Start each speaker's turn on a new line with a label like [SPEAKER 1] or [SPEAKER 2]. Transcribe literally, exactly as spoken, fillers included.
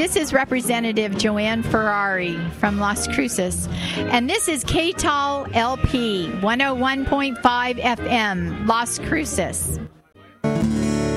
[SPEAKER 1] this is Representative Joanne Ferrari from Las Cruces, and this is K T A L L P one oh one point five F M, Las Cruces.